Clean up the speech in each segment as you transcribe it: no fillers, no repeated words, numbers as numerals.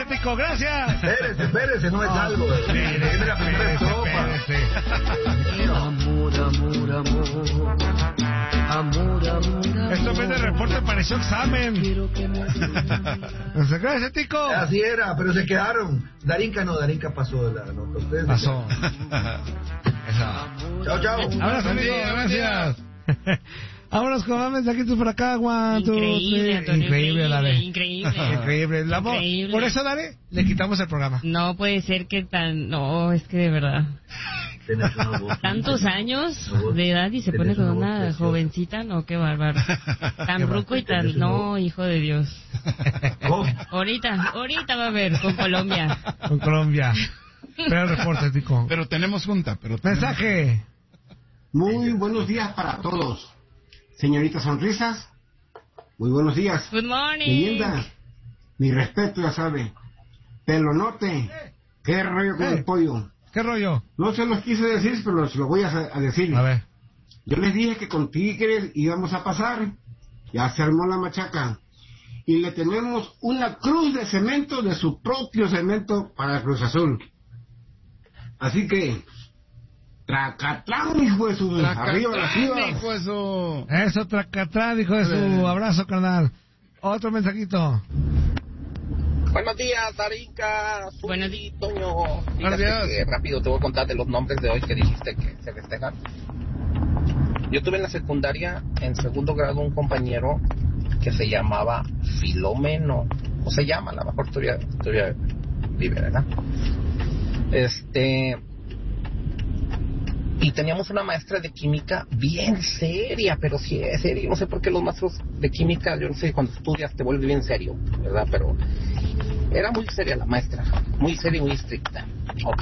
Tico, gracias. Espérese, no es algo. Es la primera estrofa. Esto me de reporte pareció examen. Gracias, Tico. Así era, pero se quedaron. Darinka pasó la nota. Ustedes pasó. Chao. Abrazo, amigo, gracias. Vámonos con más mensajitos por acá, Juan. Increíble, Antonio, increíble. Increíble. Por eso, Dale, le quitamos el programa. No puede ser que tan... No, es que de verdad... Tantos años de edad y se pone con una jovencita, no, qué bárbaro. Tan ruco y tan... No, hijo de Dios. Ahorita va a ver, con Colombia. Espera el reporte, Tico. Pero tenemos junta. Mensaje. Muy buenos días para todos. Señorita Sonrisas, muy buenos días. Good morning. Leyenda, mi respeto, ya sabe. Pelonote, qué rollo con el pollo. ¿Qué rollo? No se los quise decir, pero se lo voy a decir. A ver. Yo les dije que con Tigres íbamos a pasar. Ya se armó la machaca. Y le tenemos una cruz de cemento, de su propio cemento, para Cruz Azul. Así que... Tracatlán, hijo de su... Arriba las Chivas. Hijo de su... Eso, Tracatlán, hijo de su... Abrazo, carnal. Otro mensajito. Buenos días, Darinka. Buenos días, Toño. Fíjate que rápido te voy a contar de los nombres de hoy que dijiste que se festejan. Yo tuve en la secundaria, en segundo grado, un compañero que se llamaba Filomeno. O se llama, a lo mejor todavía vive, ¿verdad? Y teníamos una maestra de química bien seria, pero sí es seria. No sé por qué los maestros de química, yo no sé, cuando estudias te vuelve bien serio, ¿verdad? Pero era muy seria la maestra, muy seria y muy estricta. Ok.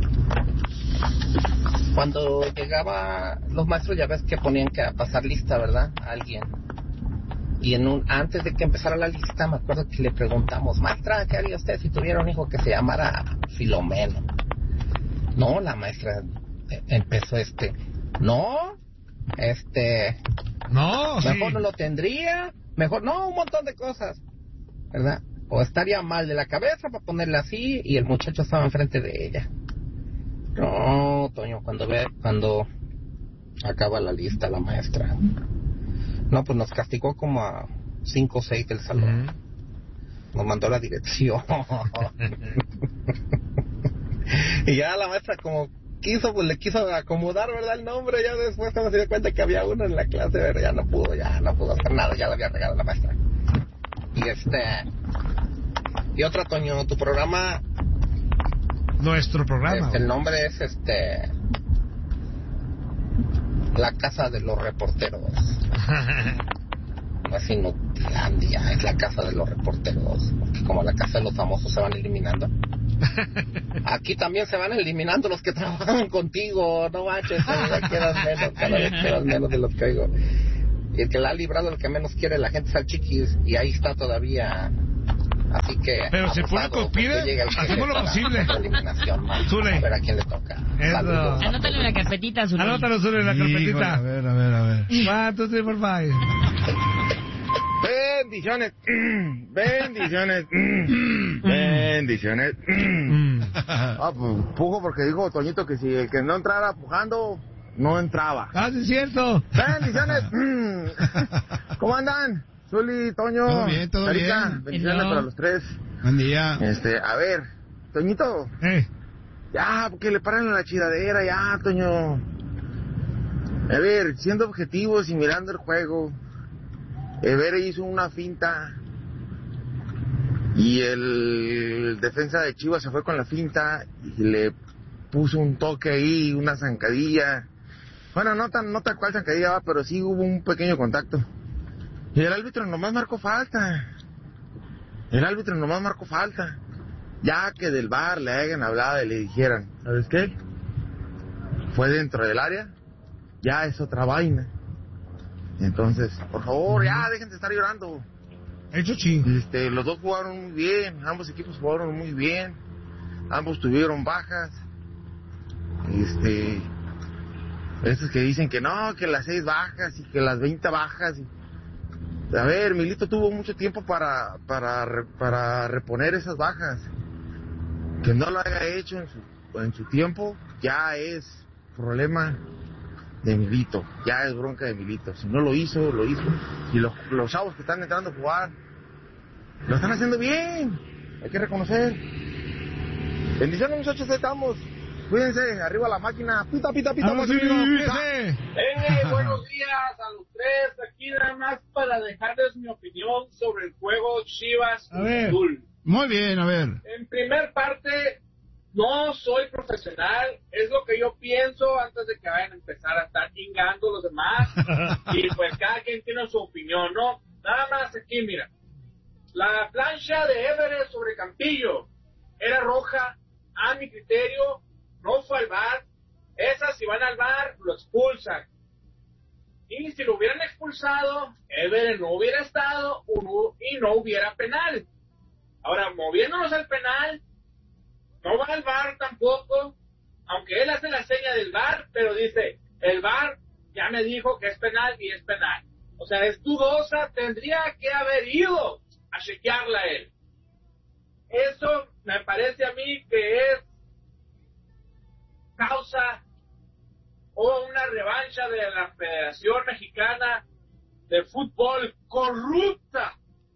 Cuando llegaba los maestros, ya ves que ponían que pasar lista, ¿verdad? A alguien. Y antes de que empezara la lista, me acuerdo que le preguntamos, maestra, ¿qué haría usted si tuviera un hijo que se llamara Filomeno? No, la maestra empezó no, no, mejor sí. no lo tendría, mejor no, un montón de cosas, ¿verdad? O estaría mal de la cabeza para ponerle así, y el muchacho estaba enfrente de ella. No, Toño, cuando acaba la lista la maestra, no, pues nos castigó como a 5 o 6 del salón. Nos mandó la dirección. Y ya la maestra como le quiso acomodar, ¿verdad? El nombre, ya después cuando se dio cuenta que había uno en la clase, ¿verdad? Ya no pudo hacer nada, ya le había regado la maestra. Y otra, Toño, tu programa... Nuestro programa. El nombre es La Casa de los Reporteros. No es Inutilandia, es La Casa de los Reporteros. Porque como la Casa de los Famosos se van eliminando, aquí también se van eliminando los que trabajan contigo. No manches, cada vez quedas menos de los que oigo. Y el que la ha librado, el que menos quiere la gente es al Chiquis, y ahí está todavía. Así que... Pero si público pide, hacemos lo posible. Zule. A ver a quién le toca. Anótalo en la carpetita, Zule. Anótalo, Zule, en la carpetita. A ver. 1, 2, 3, 4, 5. Bendiciones. Pues pujo porque dijo Toñito que si el que no entrara pujando, no entraba. Ah, sí es cierto. Bendiciones. ¿Cómo andan? Zuli, Toño, todo bien. Bendiciones para los tres. Buen día. A ver, Toñito. Ya, porque le paran la chidadera, ya, Toño. A ver, siendo objetivos y mirando el juego, Ever hizo una finta y el defensa de Chivas se fue con la finta y le puso un toque ahí, una zancadilla. Bueno, no tal cual zancadilla, pero sí hubo un pequeño contacto. Y el árbitro nomás marcó falta. Ya que del VAR le hayan hablado y le dijeran, ¿sabes qué? Fue dentro del área, ya es otra vaina. Entonces, por favor, ya dejen de estar llorando. Eso sí. Los dos jugaron muy bien, ambos equipos jugaron muy bien, ambos tuvieron bajas. Estos que dicen que no, que las 6 bajas y que las 20 bajas. A ver, Milito tuvo mucho tiempo para reponer esas bajas. Que no lo haya hecho en su tiempo, ya es problema de Milito, ya es bronca de Milito. Si no lo hizo. Y los chavos que están entrando a jugar, lo están haciendo bien, hay que reconocer. Bendiciones, muchachos, ahí estamos. Cuídense, arriba la máquina. Pita, Buenos días a los tres. Aquí nada más para dejarles mi opinión sobre el juego Chivas Azul. Muy bien, a ver. En primer parte, no soy profesional. Es lo que yo pienso antes de que vayan a empezar a estar chingando los demás. Y pues cada quien tiene su opinión, ¿no? Nada más aquí, mira. La plancha de Everett sobre Campillo era roja, a mi criterio. No fue al VAR. Esas, si van al VAR, lo expulsan. Y si lo hubieran expulsado, Everett no hubiera estado y no hubiera penal. Ahora, moviéndonos al penal, no va al VAR tampoco, aunque él hace la seña del VAR, pero dice, el VAR ya me dijo que es penal y es penal. O sea, es dudosa, tendría que haber ido a chequearla él. Eso me parece a mí que es causa o una revancha de la Federación Mexicana de Fútbol corrupta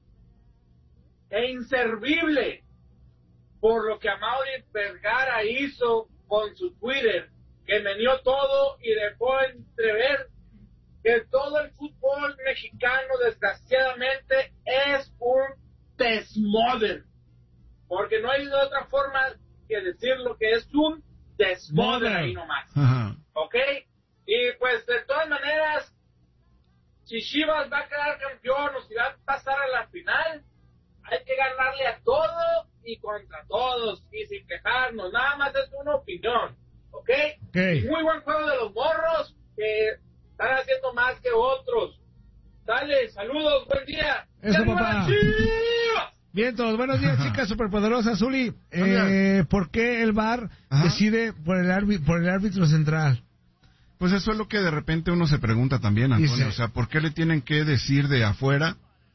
e inservible por lo que Amaury Vergara hizo con su Twitter, que meneó todo y dejó entrever que todo el fútbol mexicano desgraciadamente es un desmoder, porque no hay de otra forma que decir lo que es un desmoder ahí nomás. ¿Ok? Y pues de todas maneras, si Chivas va a quedar campeón o si va a pasar a la final, hay que ganarle a todo y contra todos y sin quejarnos. Nada más es una opinión. ¿Ok? Okay. Muy buen juego de los morros que están haciendo más que otros. Dale, saludos, buen día. Eso, papá. Bien, todos. Buenos días, chicas superpoderosas. Zuli, ¿por qué el VAR decide por el árbitro central? Pues eso es lo que de repente uno se pregunta también, Antonio. Dice, o sea, ¿por qué le tienen que decir de afuera?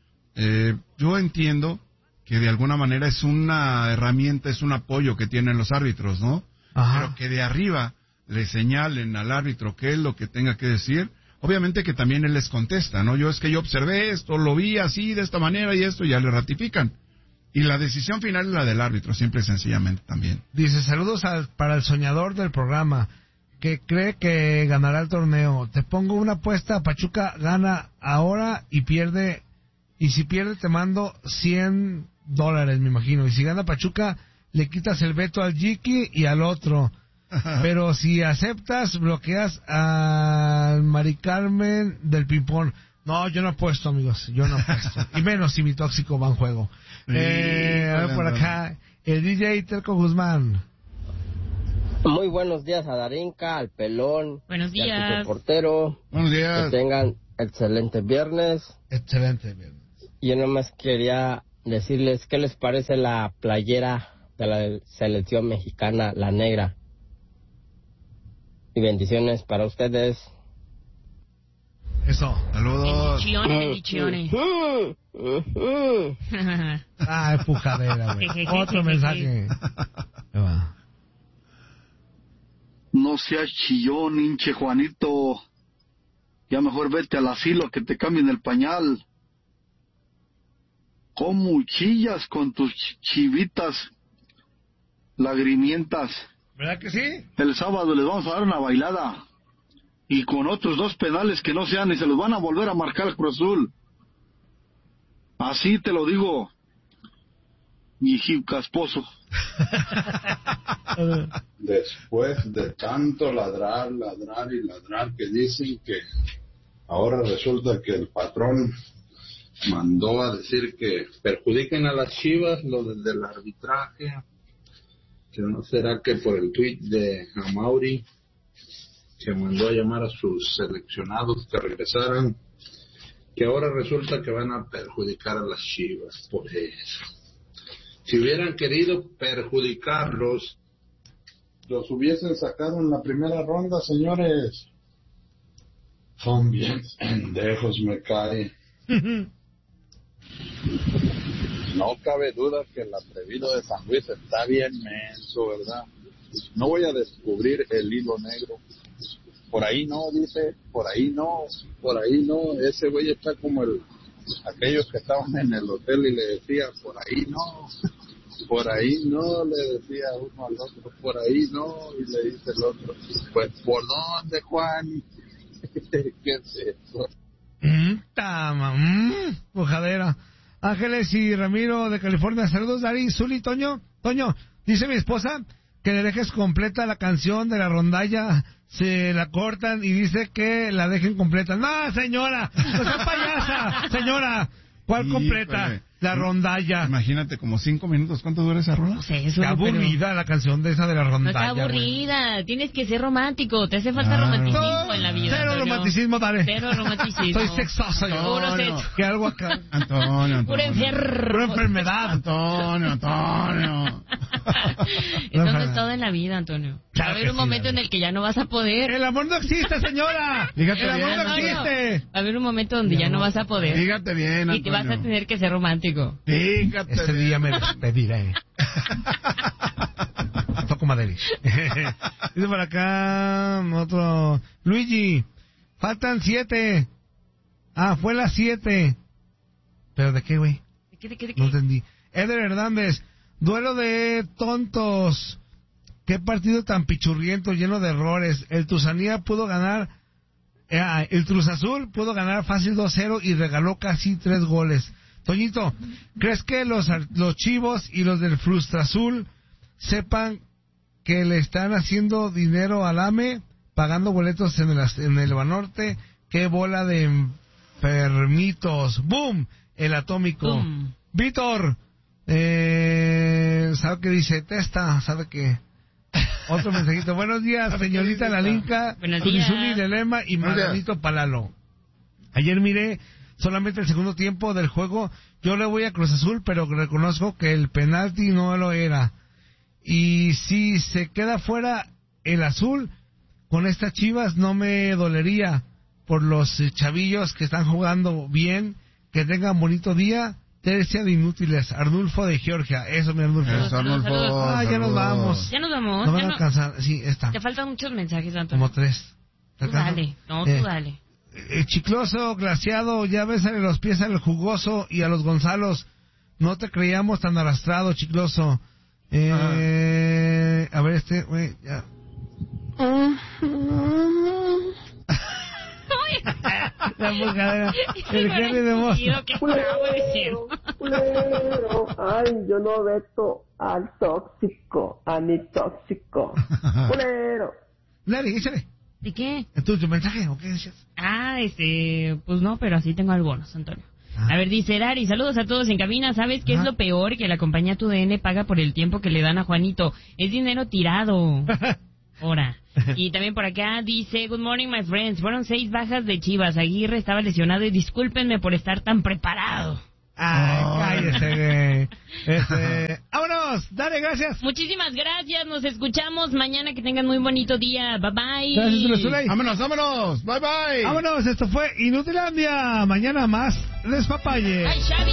Yo entiendo que de alguna manera es una herramienta, es un apoyo que tienen los árbitros, ¿no? Ajá. Pero que de arriba le señalen al árbitro qué es lo que tenga que decir. Obviamente que también él les contesta, ¿no? Yo observé esto, lo vi así, de esta manera y esto, ya le ratifican. Y la decisión final es la del árbitro, simple y sencillamente también. Dice, saludos para el soñador del programa, que cree que ganará el torneo. Te pongo una apuesta, Pachuca gana ahora y pierde, y si pierde te mando $100, me imagino. Y si gana Pachuca, le quitas el veto al Jiki y al otro. Pero si aceptas, bloqueas al Mari Carmen del ping-pong. No, yo no apuesto, amigos, yo no apuesto. Y menos si mi tóxico va en juego. A ver por acá, el DJ Terco Guzmán. Muy buenos días a Darinka, al Pelón. Buenos días. Y al reportero. Buenos días. Que tengan excelente viernes. Excelente viernes. Yo nomás quería decirles qué les parece la playera de la selección mexicana, la negra. Y bendiciones para ustedes. Eso. Saludos. Bendiciones. Empujadera, güey. Otro mensaje. No seas chillón, hinche Juanito. Ya mejor vete al asilo que te cambien el pañal. ¿Cómo chillas con tus chivitas lagrimientas? ¿Verdad que sí? El sábado les vamos a dar una bailada. Y con otros 2 penales que no sean y se los van a volver a marcar al Cruz Azul. Así te lo digo, hijo casposo. Después de tanto ladrar que dicen que ahora resulta que el patrón mandó a decir que perjudiquen a las Chivas lo del arbitraje, que no será que por el tuit de Amaury que mandó a llamar a sus seleccionados que regresaran, que ahora resulta que van a perjudicar a las Chivas por eso. Si hubieran querido perjudicarlos, los hubiesen sacado en la primera ronda, señores. Son bien pendejos, me cae. No cabe duda que el atrevido de San Luis está bien menso, ¿verdad? No voy a descubrir el hilo negro. Por ahí no, dice, por ahí no. Ese güey está como aquellos que estaban en el hotel y le decía, por ahí no, le decía uno al otro, por ahí no, y le dice el otro, pues, ¿por dónde, Juan? ¿Qué es eso? Bujadera. Ángeles y Ramiro de California, saludos, Dari, Zuli, Toño, dice mi esposa que le dejes completa la canción de la rondalla, se la cortan y dice que la dejen completa. No, señora, no sea payasa, señora. ¿Cuál completa? La rondalla. Imagínate, como 5 minutos. ¿Cuánto dura esa rola? No sé, eso. Qué aburrida la canción de esa de la rondalla. No está aburrida. Tienes que ser romántico. Te hace falta romanticismo en la vida. Cero Antonio. romanticismo, dale. Cero romanticismo. Soy sexoso yo. Puro sexo. Que algo acá. Antonio. Pura enfermedad. Antonio. Eso no es todo en la vida, Antonio. Va a haber un momento en el que ya no vas a poder. El amor no existe, señora. Dígate el amor bien, no existe. Va a haber un momento donde ya no vas a poder. Dígate bien, Antonio. Y te vas a tener que ser romántico. Dígate. Ese día me despediré. Toco madera. Dice por acá otro. Luigi, faltan 7. Fue las 7. ¿Pero de qué, güey? ¿De qué? No entendí. Eder Hernández, duelo de tontos. Qué partido tan pichurriento, lleno de errores. El Tuzanía pudo ganar. El Cruz Azul pudo ganar fácil 2-0 y regaló casi 3 goles. Toñito, ¿crees que los chivos y los del Frustrazul sepan que le están haciendo dinero al AME, pagando boletos en el Banorte? ¡Qué bola de enfermitos! ¡Boom! El atómico. Boom. Víctor, ¿sabe qué dice? Testa, ¿sabe qué? Otro mensajito. Buenos días, señorita Lalinka, Turizuli de Lema y Maranito Palalo. Ayer miré solamente el segundo tiempo del juego. Yo le voy a Cruz Azul, pero reconozco que el penalti no lo era. Y si se queda fuera el azul, con estas Chivas no me dolería por los chavillos que están jugando bien. Que tengan bonito día. Tercia de inútiles. Arnulfo de Georgia. Eso, mi Arnulfo. Eso, Arnulfo. Ya nos vamos. Ya nos vamos. No van a alcanzar. Sí, está. Te faltan muchos mensajes, Antonio. Como 3. Tú dale. No, tú dale. Chicloso, glaciado, ya bésale los pies al jugoso y a los Gonzalos. No te creíamos tan arrastrado, Chicloso. A ver, güey, ya. La bujadera. El Henry de Moss. Culero. Ay, yo no veto al tóxico, a mi tóxico. Culero. Dale, échale. ¿De qué? ¿Tu mensaje o qué decías? Pues no, pero así tengo algunos, Antonio. A ver, dice Dari, saludos a todos en cabina. ¿Sabes qué es lo peor? Que la compañía TUDN paga por el tiempo que le dan a Juanito. Es dinero tirado. Ahora. Y también por acá dice, good morning, my friends. Fueron 6 bajas de Chivas. Aguirre estaba lesionado y discúlpenme por estar tan preparado. Cállese, vámonos, dale, gracias. Muchísimas gracias, nos escuchamos mañana, que tengan muy bonito día, bye bye. Gracias, vámonos, bye bye. Vámonos, esto fue Inutilandia, mañana más despapalle. Ay, Xavi.